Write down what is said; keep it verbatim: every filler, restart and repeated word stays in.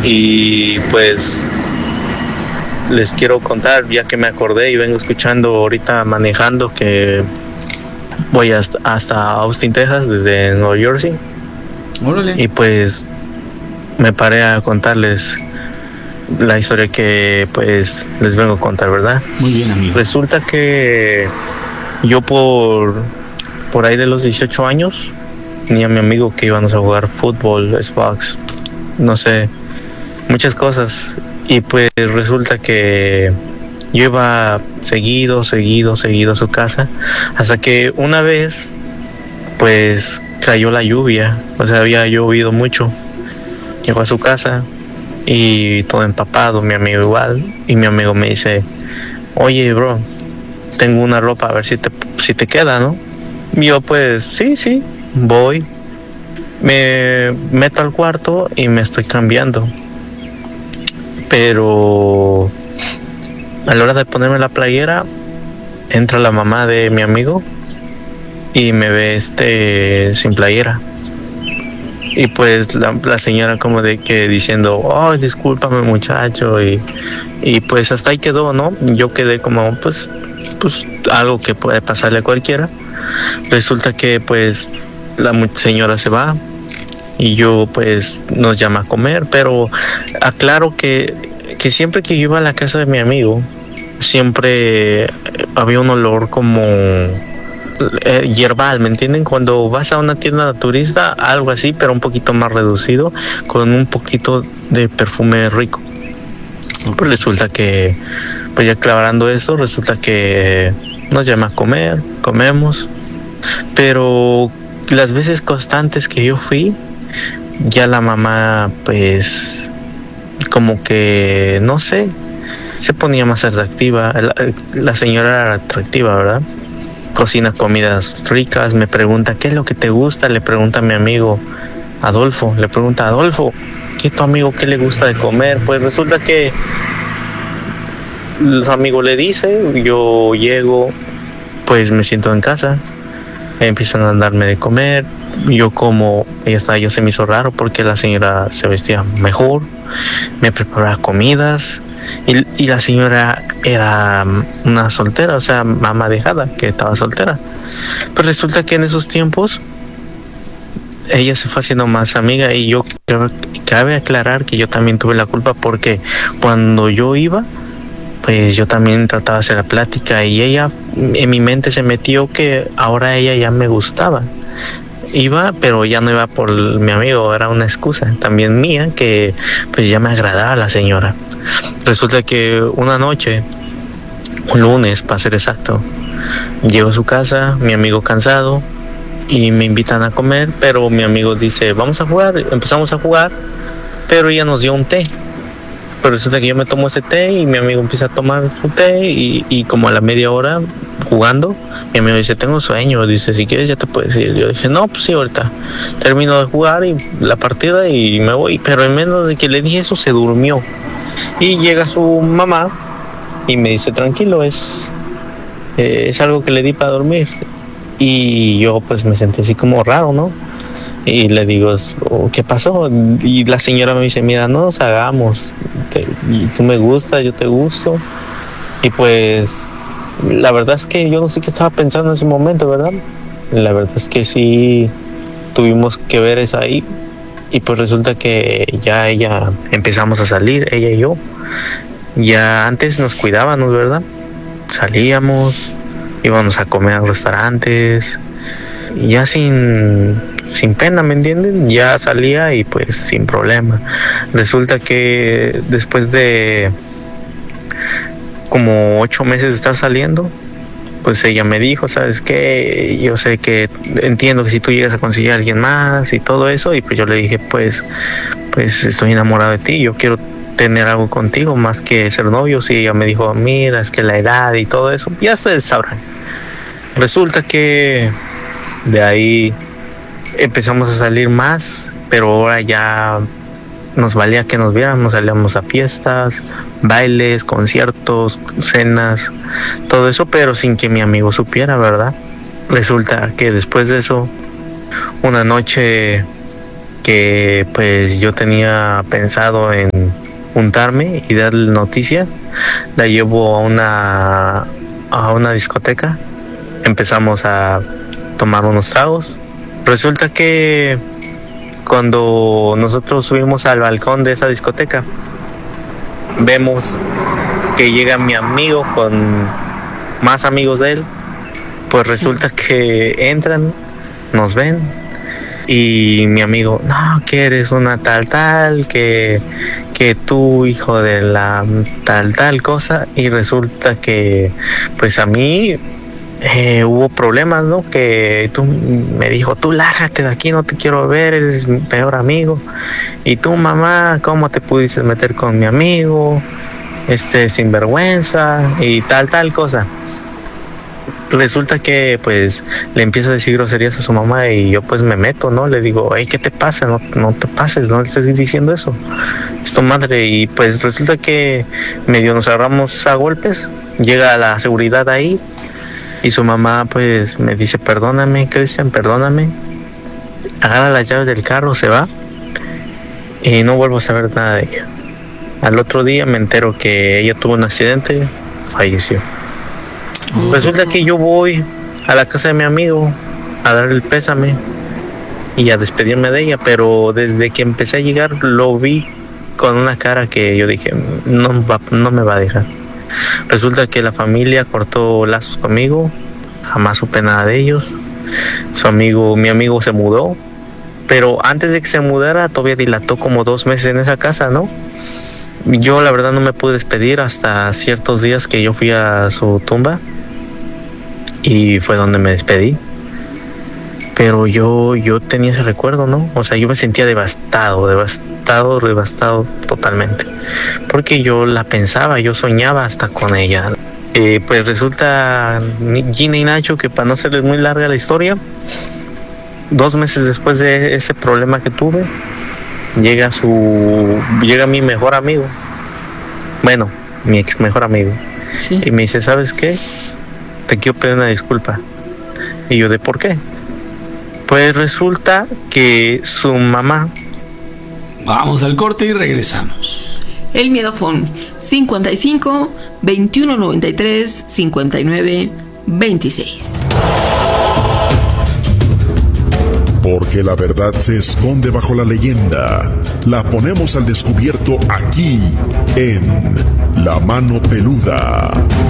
Y pues les quiero contar, ya que me acordé y vengo escuchando ahorita manejando, que voy hasta, hasta Austin, Texas, desde Nueva Jersey. Órale. Y pues me paré a contarles la historia que pues les vengo a contar, ¿verdad? Muy bien, amigo. Resulta que yo por, por ahí de los dieciocho años tenía a mi amigo que íbamos a jugar fútbol, Xbox, no sé, muchas cosas. Y pues resulta que yo iba seguido, seguido, seguido a su casa, hasta que una vez pues cayó la lluvia, o sea, había llovido mucho. Llegó a su casa y todo empapado, mi amigo igual, y mi amigo me dice, oye, bro, tengo una ropa, a ver si te, si te queda, ¿no? Y yo pues, sí, sí, voy, me meto al cuarto y me estoy cambiando, pero a la hora de ponerme la playera, entra la mamá de mi amigo y me ve este sin playera. Y pues la, la señora como de que diciendo, oh, discúlpame muchacho, y, y pues hasta ahí quedó, ¿no? Yo quedé como, pues, pues algo que puede pasarle a cualquiera. Resulta que pues la señora se va y yo pues nos llama a comer, pero aclaro que, que siempre que yo iba a la casa de mi amigo, siempre había un olor como Eh, hierbal, ¿me entienden? Cuando vas a una tienda turista, algo así, pero un poquito más reducido, con un poquito de perfume rico. Pues resulta que, pues ya aclarando esto, resulta que nos llama a comer, comemos, pero las veces constantes que yo fui, ya la mamá, pues, como que, no sé, se ponía más atractiva. La, la señora era atractiva, ¿verdad? Cocina comidas ricas, me pregunta qué es lo que te gusta, le pregunta a mi amigo Adolfo, le pregunta a Adolfo, ¿qué tu amigo qué le gusta de comer? Pues resulta que los amigos le dice, yo llego, pues me siento en casa, empiezan a darme de comer, yo como, ella estaba, yo se me hizo raro porque la señora se vestía mejor, me preparaba comidas. Y, y la señora era una soltera, o sea, mamá dejada, que estaba soltera. Pero resulta que en esos tiempos ella se fue haciendo más amiga, y yo cabe aclarar que yo también tuve la culpa, porque cuando yo iba, pues yo también trataba de hacer la plática, y ella, en mi mente se metió que ahora ella ya me gustaba. Iba, pero ya no iba por mi amigo, era una excusa también mía, que pues ya me agradaba la señora. Resulta que una noche, un lunes para ser exacto, llego a su casa, mi amigo cansado, y me invitan a comer, pero mi amigo dice, vamos a jugar, empezamos a jugar, pero ella nos dio un té. Pero resulta que yo me tomo ese té y mi amigo empieza a tomar su té, y, y como a la media hora jugando, mi amigo dice, tengo sueño, dice, si quieres ya te puedes ir. Yo dije, no, pues sí, ahorita termino de jugar y la partida y me voy. Pero en menos de que le dije eso, se durmió. Y llega su mamá y me dice, tranquilo, es, eh, es algo que le di para dormir. Y yo pues me sentí así como raro, ¿no? Y le digo, oh, ¿qué pasó? Y la señora me dice, mira, no nos hagamos, te, tú me gustas, yo te gusto. Y pues la verdad es que yo no sé qué estaba pensando en ese momento, ¿verdad? La verdad es que sí tuvimos que ver eso ahí. Y pues resulta que ya ella empezamos a salir, ella y yo. Ya antes nos cuidábamos, ¿verdad? Salíamos, íbamos a comer a restaurantes, y ya sin, sin pena, ¿me entienden? Ya salía y pues sin problema. Resulta que después de como ocho meses de estar saliendo, pues ella me dijo, ¿sabes qué? Yo sé que entiendo que si tú llegas a conseguir a alguien más y todo eso, y pues yo le dije, pues, pues estoy enamorado de ti, yo quiero tener algo contigo más que ser novios. Y ella me dijo, mira, es que la edad y todo eso, ya ustedes sabrán. Resulta que de ahí empezamos a salir más, pero ahora ya nos valía que nos vieran, nos salíamos a fiestas, bailes, conciertos, cenas, todo eso, pero sin que mi amigo supiera, ¿verdad? Resulta que después de eso, una noche que pues yo tenía pensado en juntarme y darle noticia. La llevo a una, a una discoteca. Empezamos a tomar unos tragos. Resulta que cuando nosotros subimos al balcón de esa discoteca, vemos que llega mi amigo con más amigos de él. Pues resulta que entran, nos ven y mi amigo, no, que eres una tal tal, que, que tú hijo de la tal tal cosa. Y resulta que pues a mí eh, hubo problemas, ¿no? Que tú me dijo, tú lárgate de aquí, no te quiero ver, eres mi peor amigo. Y tú, mamá, ¿cómo te pudiste meter con mi amigo? Este sinvergüenza y tal tal cosa. Resulta que pues le empieza a decir groserías a su mamá y yo pues me meto, ¿no? Le digo, hey, ¿qué te pasa? No, no te pases, no le estés diciendo eso. Es tu madre. Y pues resulta que medio nos agarramos a golpes. Llega la seguridad ahí y su mamá pues me dice, perdóname, Cristian, perdóname. Agarra las llaves del carro, se va y no vuelvo a saber nada de ella. Al otro día me entero que ella tuvo un accidente, falleció. Resulta que yo voy a la casa de mi amigo a darle el pésame y a despedirme de ella, pero desde que empecé a llegar lo vi con una cara que yo dije, no, va, no me va a dejar. Resulta que la familia cortó lazos conmigo, jamás supe nada de ellos. Su amigo, mi amigo se mudó, pero antes de que se mudara todavía dilató como dos meses en esa casa, ¿no? Yo la verdad no me pude despedir hasta ciertos días que yo fui a su tumba y fue donde me despedí. Pero yo, yo tenía ese recuerdo, ¿no? O sea, yo me sentía devastado, devastado, devastado totalmente. Porque yo la pensaba, yo soñaba hasta con ella. Eh, pues resulta, Gina y Nacho, que para no hacerles muy larga la historia, dos meses después de ese problema que tuve, llega su, llega mi mejor amigo. Bueno, mi ex mejor amigo. Sí. Y me dice, ¿sabes qué? Te quiero pedir una disculpa. Y yo, ¿de por qué? Pues resulta que su mamá... Vamos al corte y regresamos. El Miedofón cincuenta y cinco, veintiuno noventa y tres, cincuenta y nueve, veintiséis. Porque la verdad se esconde bajo la leyenda. La ponemos al descubierto aquí en La Mano Peluda.